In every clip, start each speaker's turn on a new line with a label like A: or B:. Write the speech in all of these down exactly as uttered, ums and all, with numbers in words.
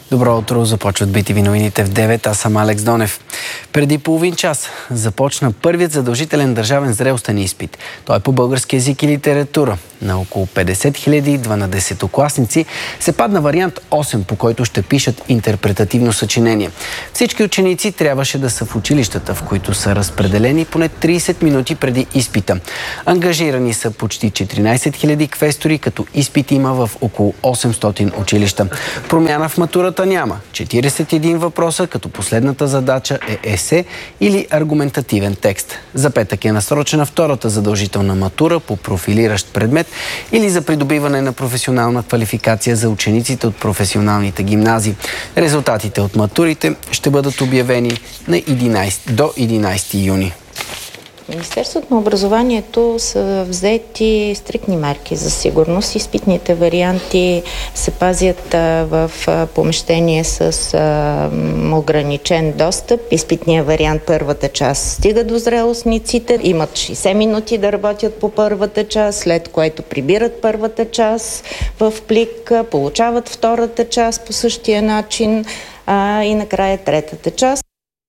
A: Добро утро, започват би ти ви новините в девет, аз съм Алекс Донев. Преди половин час започна първият задължителен държавен зрелостен изпит. Той е по български език и литература. На около петдесет хиляди дванадесетокласници се падна вариант осем, по който ще пишат интерпретативно съчинение. Всички ученици трябваше да са в училищата, в които са разпределени поне тридесет минути преди изпита. Ангажирани са почти четиринадесет хиляди квестори, като изпит има в около осемстотин училища. Промяна в матурата няма. четиридесет и един въпроса, като последната задача е есе или аргументативен текст. За петък е насрочена втората задължителна матура по профилиращ предмет или за придобиване на професионална квалификация за учениците от професионалните гимназии. Резултатите от матурите ще бъдат обявени на единадесети до единадесети юни.
B: Министерството на образованието са взети стриктни мерки за сигурност. Изпитните варианти се пазят а, в а, помещение с а, ограничен достъп. Изпитният вариант, първата част, стига до зрелостниците. Имат шейсет минути да работят по първата част, след което прибират първата част в плик, получават втората част по същия начин а, и накрая третата част.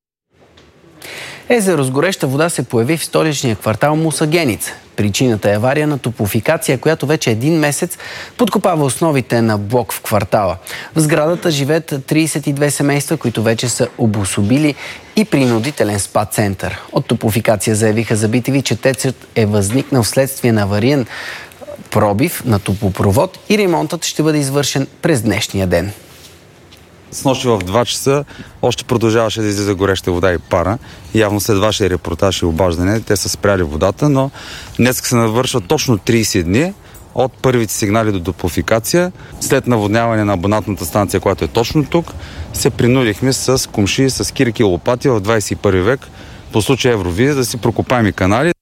A: Езеро с гореща вода се появи в столичния квартал Мусагеница. Причината е авария на топлофикация, която вече един месец подкопава основите на блок в квартала. В сградата живеят тридесет и две семейства, които вече са обособили и принудителен спа център. От топлофикация заявиха за би ти ви, че тецът е възникнал вследствие на авариен пробив на топлопровод и ремонтът ще бъде извършен през днешния ден.
C: Снощи в два часа още продължаваше да излиза гореща вода и пара. Явно след вашия репортаж и обаждане те са спряли водата, но днес се навършва точно тридесет дни от първите сигнали до топлофикация. След наводняване на абонатната станция, която е точно тук, се принудихме с комши, с кирки и лопати в двадесет и първи век по случай Евровизия да си прокопаем и канали.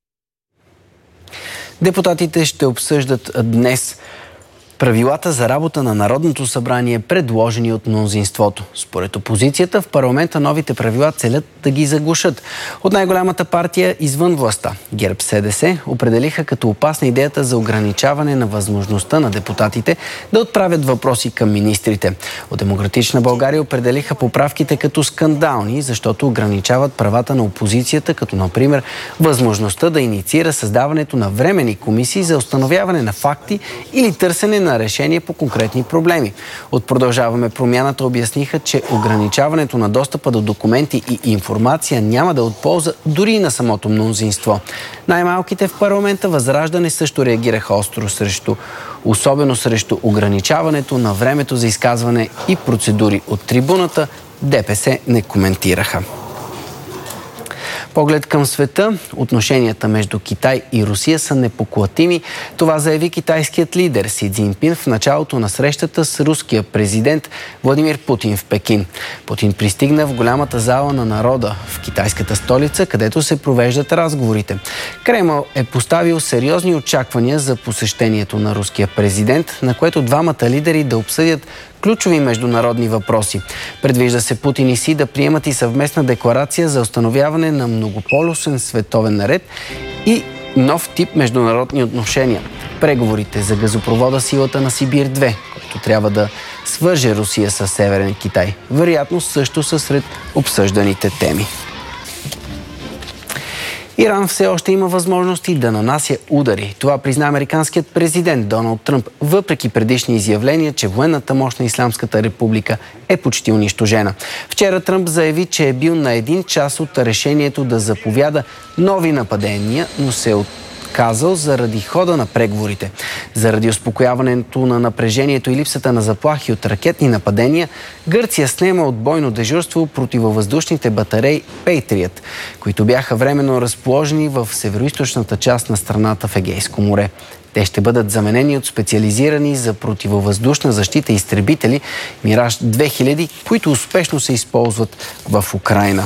A: Депутатите ще обсъждат днес правилата за работа на Народното събрание, предложени от мнозинството. Според опозицията в парламента новите правила целят да ги заглушат. От най-голямата партия извън властта, ГЕРБ-СДС, определиха като опасна идеята за ограничаване на възможността на депутатите да отправят въпроси към министрите. От Демократична България определиха поправките като скандални, защото ограничават правата на опозицията, като например възможността да инициира създаването на временни комисии за установяване на факти или търсене на решение по конкретни проблеми. От Продължаваме промяната обясниха, че ограничаването на достъпа до документи и информация няма да от полза дори и на самото мнозинство. Най-малките в парламента Възраждане също реагираха остро срещу, особено срещу ограничаването на времето за изказване и процедури от трибуната. ДПС не коментираха. Поглед към света, отношенията между Китай и Русия са непоклатими. Това заяви китайският лидер Си Цзинпин в началото на срещата с руския президент Владимир Путин в Пекин. Путин пристигна в голямата зала на народа в китайската столица, където се провеждат разговорите. Кремъл е поставил сериозни очаквания за посещението на руския президент, на което двамата лидери да обсъдят ключови международни въпроси. Предвижда се Путин и Си да приемат и съвместна декларация за установяване на многополюсен световен ред и нов тип международни отношения. Преговорите за газопровода Силата на Сибир две, който трябва да свърже Русия с Северен Китай, вероятно също са сред обсъжданите теми. Иран все още има възможности да нанася удари. Това призна американският президент Доналд Тръмп, въпреки предишни изявления, че военната мощ на Ислямската република е почти унищожена. Вчера Тръмп заяви, че е бил на един час от решението да заповяда нови нападения, но се е казал заради хода на преговорите. Заради успокояването на напрежението и липсата на заплахи от ракетни нападения, Гърция снема от бойно дежурство противовъздушните батареи Patriot, които бяха временно разположени в североизточната част на страната в Егейско море. Те ще бъдат заменени от специализирани за противовъздушна защита изтребители Мираж две хиляди, които успешно се използват в Украйна.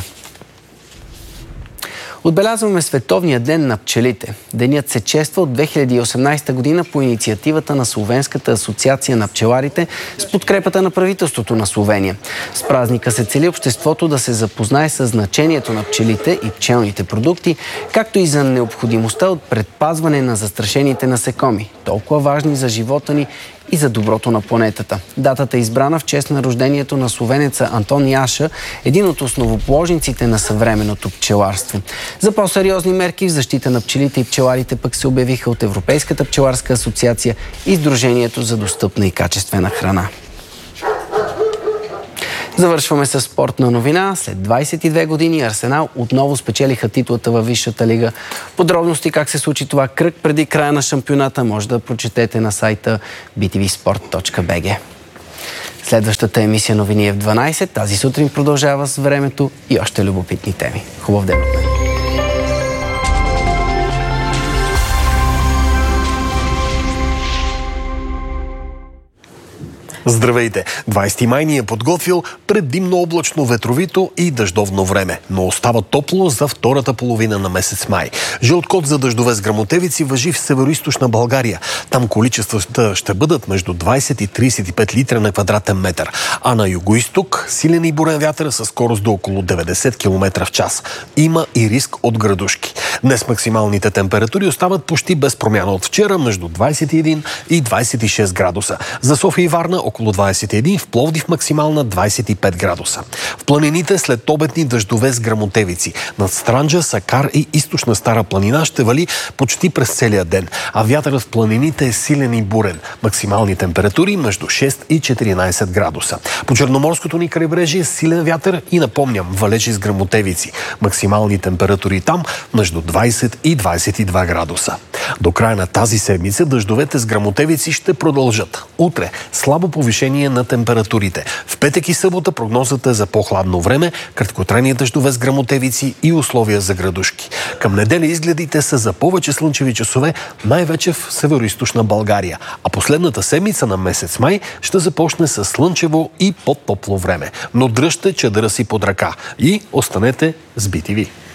A: Отбелязваме Световния ден на пчелите. Денят се чества от две хиляди и осемнадесета година по инициативата на Словенската асоциация на пчеларите с подкрепата на правителството на Словения. С празника се цели обществото да се запознае с значението на пчелите и пчелните продукти, както и за необходимостта от предпазване на застрашените насекоми, толкова важни за живота ни и за доброто на планетата. Датата е избрана в чест на рождението на словенеца Антон Яша, един от основоположниците на съвременното пчеларство. За по-сериозни мерки в защита на пчелите и пчеларите пък се обявиха от Европейската пчеларска асоциация и Сдружението за достъпна и качествена храна. Завършваме с спортна новина. След двадесет и две години Арсенал отново спечелиха титлата във Висшата лига. Подробности как се случи това кръг преди края на шампионата може да прочетете на сайта би ти ви спорт точка би джи. Следващата емисия новини е в дванадесет. Тази сутрин продължава с времето и още любопитни теми. Хубав ден от мен!
D: Здравейте! двадесети май ни е подготвил предимно облачно, ветровито и дъждовно време, но остава топло за втората половина на месец май. Жълт код за дъждове с гръмотевици важи в североизточна България. Там количествата ще бъдат между двадесет и тридесет и пет литра на квадратен метър, а на югоизток силен и бурен вятър със скорост до около деветдесет километра в час. Има и риск от градушки. Днес максималните температури остават почти без промяна от вчера, между двадесет и един и двадесет и шест градуса. За София и Варна около двадесет и един, в Пловдив максимална двадесет и пет градуса. В планините след обедни дъждове с гръмотевици. Над Странджа, Сакар и източна Стара планина ще вали почти през целия ден, а вятърът в планините е силен и бурен. Максимални температури между шест и четиринадесет градуса. По Черноморското ни крайбрежие силен вятър и, напомням, валежи с гръмотевици. Максимални температури там между двадесет и двадесет и два градуса. До края на тази седмица дъждовете с гръмотевици ще продължат. Утре слабо повишение на температурите. В петък и събота прогнозата е за по-хладно време, краткотрайни дъждове с гръмотевици и условия за градушки. Към неделя изгледите са за повече слънчеви часове, най-вече в североизточна България. А последната седмица на месец май ще започне с слънчево и по-топло време. Но дръжте чадъра си под ръка и останете с би ти ви.